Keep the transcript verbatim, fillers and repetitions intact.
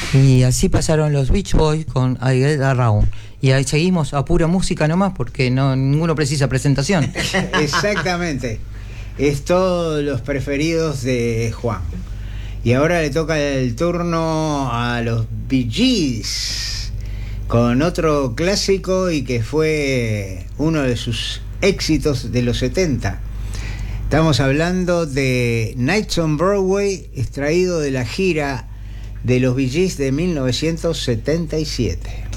Y así pasaron los Beach Boys con I Get Around. Y ahí seguimos a pura música nomás, porque no ninguno precisa presentación. Exactamente. Es todos los preferidos de Juan. Y ahora le toca el turno a los Bee Gees, con otro clásico y que fue uno de sus éxitos de los setenta. Estamos hablando de Nights on Broadway, extraído de la gira de los Bee Gees de mil novecientos setenta y siete.